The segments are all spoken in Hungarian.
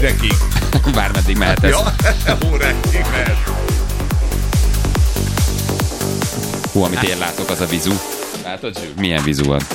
hírekig. Bármeddig mehet ez. Ja, órákig mehet. Hú, amit én látok, az a vizu. Látod, Zsül? Milyen vizu van?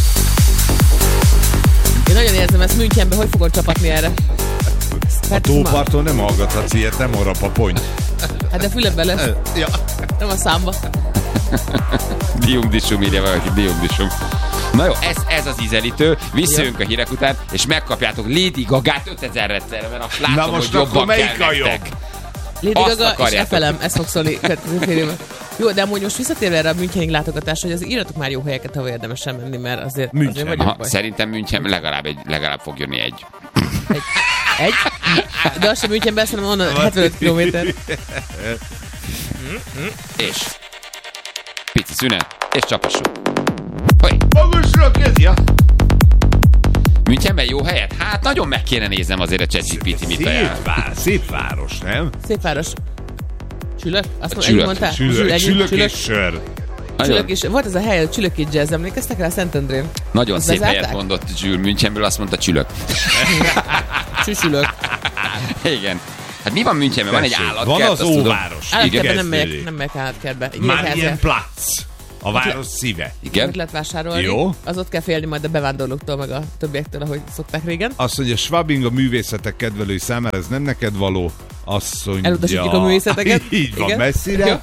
Én nagyon érzem ezt Münchenben, hogy fogod csapatni erre? A tóparton nem hallgathatsz ilyet, nem orra papony. Hát de fülemben lesz. Ja. Nem a számba. Diumdisum, írja valaki, diumdisum. Na jó, ez az ízelítő, visszajönk a hírek után, és megkapjátok Lady Gagát 5000 egyszerre, mert azt látom, Na most hogy akkor jobban melyik kell a jobb? nektek. Lady Azt Gaga és akarjátok. FLM, ez fog szólni következő fél évben. Jó, de amúgy most visszatérve erre a Münchenig látogatásra, hogy az írjatok már jó helyeket, ahol érdemesen menni, mert azért vagyok Aha, baj. szerintem München legalább fog jönni egy. Egy? De az sem Münchenben, szerintem onnan 75 kilométer. És pici szünet, és csapassuk. Hogy? Magasra kezdja. Münchenben jó helyet? Hát nagyon meg kéne néznem azért a ChatGPT mit ajánl. Szép város, nem? Szép város. Csülök? Azt A mondta, Csülök. mondtál? Csülök és sör. Csülök is. Volt ez a hely, a Csülöki Jazz, emlékeztek rá Szentendrén? Nagyon Azt szép helyet bezárták? mondott Jules Münchenből, azt mondta Csülök. Csüsülök. Igen. Hát mi van Münchenben? Van egy Tessék, állatkert, van az azt tudom. Óváros. Állatkertben nem Kezdődik. megyek állatkertbe. Marienplatz. A város szíve. Igen? Ott lehet vásárolni. Jó. Az ott kell félni majd a bevándorlóktól, meg a többiektől, ahogy szokták régen. Azt mondja, Schwabing a művészetek kedvelői számára, ez nem neked való. Azt mondja... Elutasítjuk a művészeteket. Így van, Igen. messzire.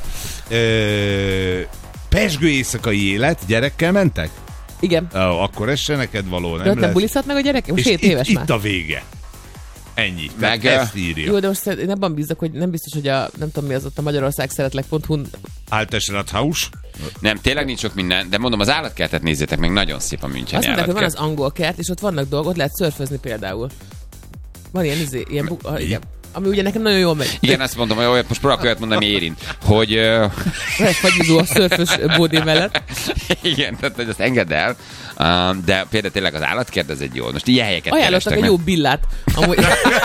Pezsgő éjszakai élet, gyerekkel mentek? Igen. Akkor ez se neked való, De nem ott nem lesz. bulizhat meg a gyerek? Most És 7 éves már. itt a vége. Ennyi. Meg, Tehát ezt írja. Jó, de most én abban bízok, hogy nem biztos, hogy a, nem tudom mi az ott a Magyarország szeretlek.hu-n. Altes Rathaus. Nem, tényleg nincs sok minden, de mondom, az állatkertet nézzétek meg, nagyon szép a Müncheni Azt mondták, hogy van az állatkert. angol kert, és ott vannak dolgok, ott lehet szörfözni például. Van ilyen, ilyen igen. Ami ugye nekem nagyon jól megy. Igen, azt mondom, hogy olyat, most próbálok olyat mondani, ami érint. Hogy... Lehet fagyizó a szörfös bódé mellett. Igen, tehát hogy azt engedd el. De például tényleg az állatkert, ez egy jó. Most ilyen helyeket Ajánlottak kerestek egy jó billát. Amúgy...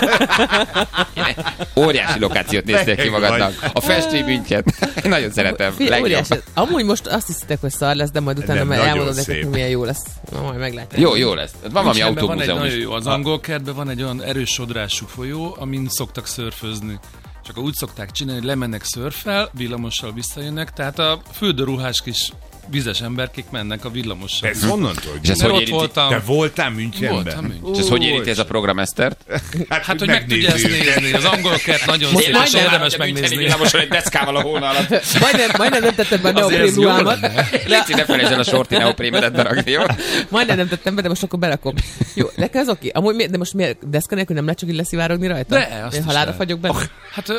Óriási lokációt néztél ki magadnak. A festői München. Nagyon szeretem. Figyelj, Legjobb. óriási. Amúgy most azt hiszitek, hogy szar lesz, de majd utána Nem, már nagyon elmondod nektek, szép. hogy milyen jó lesz. Na, majd meglátják. Jó lesz. Van valami Münchenben van egy autómúzeum nagyon is. jó, az angol kertben van egy olyan erős sodrású folyó, amin szoktak szörfözni. Csak úgy szokták csinálni, hogy lemennek szörffel, villamossal visszajönnek, tehát a fürdőruhás kis vizes emberkék mennek a villamossal. Ez honnan tudod? És ez Mert hogy ott érinti? voltam. Te voltál Münchenben? Voltam München. És ez hogy érinti ez a programesztert? Hát, hogy meg tudja ezt nézni. Az angol kert nagyon szép, és majdnem érdemes megnézni. Villamosan egy deszkával a hóna alatt. Majdnem nem tettem be a Azért neoprém ez jó ruhámat. Léci, ne felejtsd el a sorti neoprémedet berakni, jó? Majdnem nem tettem be, de most akkor berakom. Jó, nekem az oké. Amúgy de most miért deszka nélkül nem lehet csak így leszivárogni rajta? De, azt Én is halálra lehet. fagyok benne. Hát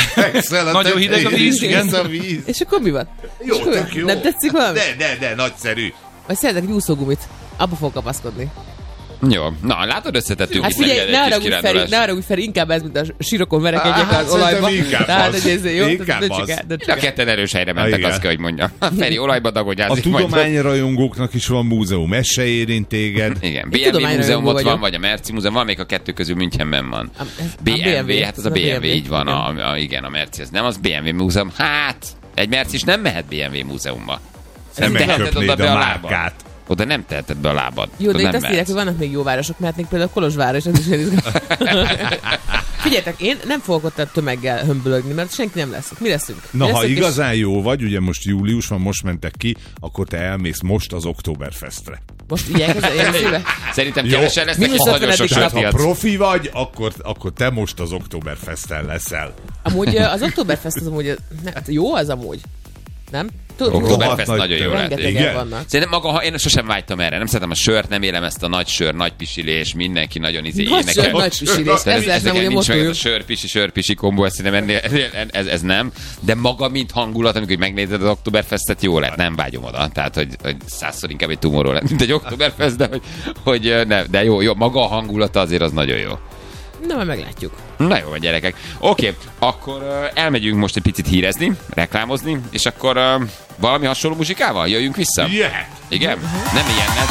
Nagyon hideg a víz, igen. a víz. És akkor mi van? Jó, És akkor tök jó. nem tetszik valami? De, nagyszerű. Vagy szeretek egy úszógumit. Abba fog kapaszkodni. Jó. Na, látod, összetettünk Hát itt figyelj, neked ne egy arra kis úgy Feri, kirándulás. ne arra úgy Feri, inkább ez, mint a sírokon verekedjek Hát, az olajba. szerintem inkább Tehát, az. hogy ez jó. Inkább tehát az. de Mind a ketten erős helyre mentek, Igen. azt kell, hogy mondjam. Feri olajba A dagonyázik majd. tudományrajongóknak is van múzeum, ez se érint téged. Igen, Én BMW tudományrajongó múzeum ott van, vagyok. vagy a Merci múzeum, van még a kettő közül Münchenben van. A BMW, hát az a BMW, így van, igen. igen, a Merci, az nem az BMW múzeum. Hát, egy Merci is nem mehet BMW múzeumba. Nem teheted megköpnéd oda be a a lábad. márkát. Oda nem teheted be a lábad. Jó, de Oda itt nem azt írják, hogy vannak még jó városok, mehetnénk például Kolozsváros, ez is elizgalmas. Figyeljetek, én nem fogok ott a tömeggel hömbölögni, mert senki nem lesz. Mi leszünk? Na, Mi ha leszünk, és igazán jó vagy, ugye most július van, most mentek ki, akkor te elmész most az Oktoberfestre. Most ilyen szíve? Szerintem Jó. kevesen lesznek, Mínusz és nagyon 50. sok Tehát ha sörpiac. profi vagy, akkor te most az Oktoberfesten leszel. Amúgy az Oktoberfest az amúgy, hát jó az amúgy. Nem? Tudod, Oktoberfest Rohadt nagyon nagy jó tör. lehet. rengetegen Igen. vannak. Szerintem maga, én sosem vágytam erre, nem szeretem a sört, nem élem ezt a nagy sör, nagy pisilés, mindenki nagyon Nagy énekel. sör, nagy pisilés. Ez nem ugye nincs most meg ez a vagyunk. sörpisi kombó, ezt szerintem ez nem. De maga, mint hangulat, amikor megnézed az Oktoberfestet, jó lett, nem vágyom oda. Tehát, hogy 100-szor inkább egy tumorról lett, mint egy Oktoberfest, de, hogy nem, de jó, maga a hangulata azért az nagyon jó. Na, majd meglátjuk. Na jó, gyerekek. Oké, akkor elmegyünk most egy picit hírezni, reklámozni, és akkor valami hasonló muzsikával jöjjünk vissza? Yeah. Igen? Nem ilyennel,